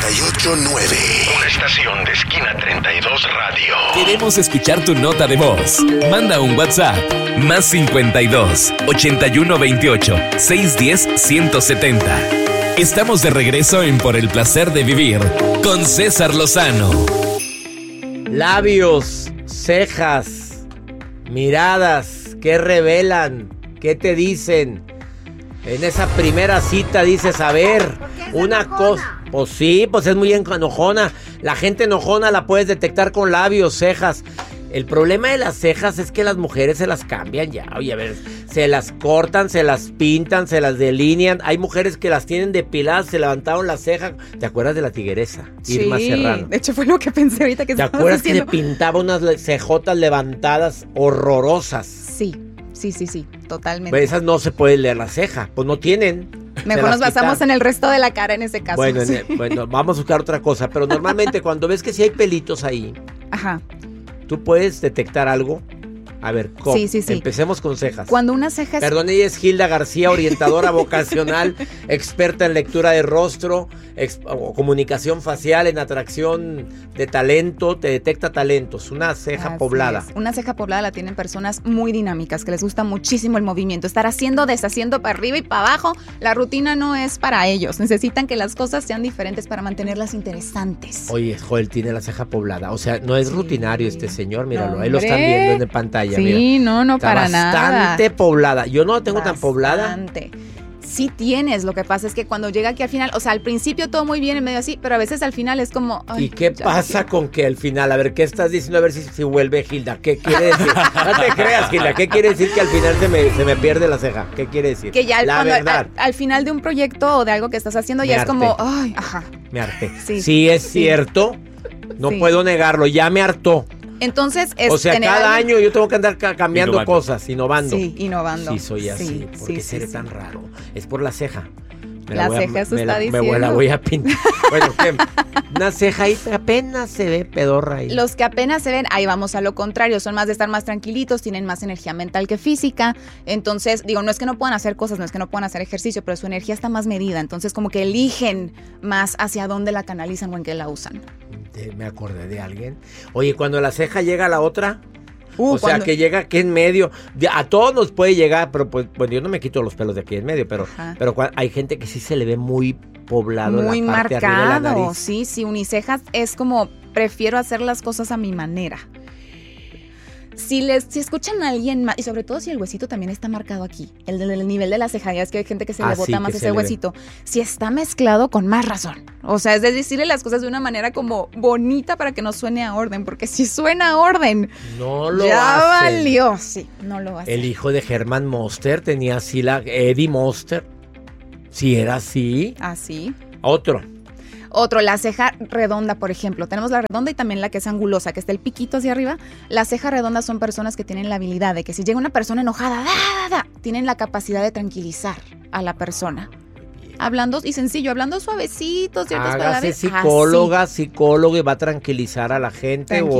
98.9. Una estación de Esquina 32 Radio. Queremos escuchar tu nota de voz. Manda un WhatsApp. Más 52 81 28 610 170. Estamos de regreso en Por el Placer de Vivir con César Lozano. Labios, cejas, miradas, ¿qué revelan? ¿Qué te dicen? En esa primera cita dices, a ver, una cosa. Pues sí, pues es muy enojona. La gente enojona la puedes detectar con labios, cejas. El problema de las cejas es que las mujeres se las cambian ya. Oye, a ver, se las cortan, se las pintan, se las delinean. Hay mujeres que las tienen depiladas, se levantaron las cejas. ¿Te acuerdas de la tigresa? Irma Serrano. De hecho fue lo que pensé ahorita que ¿Te acuerdas que le pintaba unas cejotas levantadas horrorosas? Sí, totalmente. Pues esas no se puede leer la ceja, pues no tienen. Mejor nos basamos en el resto de la cara en ese caso. Bueno, sí. Bueno, vamos a buscar otra cosa. Pero normalmente cuando ves que sí hay pelitos ahí, ajá, ¿tú puedes detectar algo? A ver, ¿cómo? Sí. Empecemos con cejas. Cuando una ceja es... Perdón, ella es Gilda García, orientadora vocacional, experta en lectura de rostro, comunicación facial, en atracción de talento, te detecta talentos. Una ceja poblada. Una ceja poblada la tienen personas muy dinámicas, que les gusta muchísimo el movimiento, estar haciendo, deshaciendo para arriba y para abajo. La rutina no es para ellos, necesitan que las cosas sean diferentes para mantenerlas interesantes. Oye, Joel tiene la ceja poblada, o sea, no es rutinario este señor, míralo, ahí lo están viendo en pantalla. Sí, mira. no, Está para nada. Bastante poblada. Yo no la tengo tan poblada. Sí tienes, lo que pasa es que cuando llega aquí al final, o sea, al principio todo muy bien, en medio así, pero a veces al final es como... Ay, ¿y qué pasa con que al final? A ver, ¿qué estás diciendo? A ver si vuelve Gilda. ¿Qué quiere decir? No te creas, Gilda. ¿Qué quiere decir que al final se me pierde la ceja? ¿Qué quiere decir? Que ya al final de un proyecto o de algo que estás haciendo ya es como... Ay, ajá. Me harté. Sí, es cierto. No puedo negarlo. Ya me hartó. Entonces, o sea, cada año yo tengo que andar cambiando cosas, innovando. Sí, innovando. Sí, soy así. ¿Por qué seré tan raro? Es por la ceja. La ceja, eso está diciendo. Me la voy a pintar. Bueno, ¿qué? Una ceja ahí apenas se ve pedorra ahí. Los que apenas se ven, ahí vamos a lo contrario, son más de estar más tranquilitos, tienen más energía mental que física. Entonces, digo, no es que no puedan hacer cosas, no es que no puedan hacer ejercicio, pero su energía está más medida. Entonces, como que eligen más hacia dónde la canalizan o en qué la usan. Me acordé de alguien. Oye, cuando la ceja llega a la otra... o sea, que llega aquí en medio. A todos nos puede llegar, pero pues, bueno, yo no me quito los pelos de aquí en medio, pero hay gente que sí se le ve muy poblado muy la parte marcado, arriba de la nariz. Sí, unicejas es como, prefiero hacer las cosas a mi manera. Si escuchan a alguien más, y sobre todo si el huesito también está marcado aquí, el del nivel de la ceja, ya es que hay gente que se le bota más ese huesito, si está mezclado, con más razón. O sea, es decirle las cosas de una manera como bonita para que no suene a orden, porque si suena a orden, no lo ya hacen. valió. Sí, no lo hace. El hijo de Herman Monster tenía así Eddie Monster. Sí, era así. Así. Otro, la ceja redonda, por ejemplo. Tenemos la redonda y también la que es angulosa, que está el piquito hacia arriba. La ceja redonda son personas que tienen la habilidad de que si llega una persona enojada, tienen la capacidad de tranquilizar a la persona. Hablando, y sencillo, hablando suavecito, ciertas palabras. Hágase psicólogo y va a tranquilizar a la gente.